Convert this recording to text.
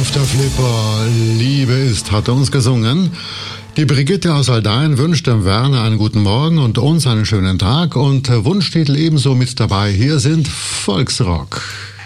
Der Flipper, Liebe ist, hat er uns gesungen. Die Brigitte aus Aldein wünscht dem Werner einen guten Morgen und uns einen schönen Tag und Wunschtitel ebenso mit dabei. Hier sind Volksrock.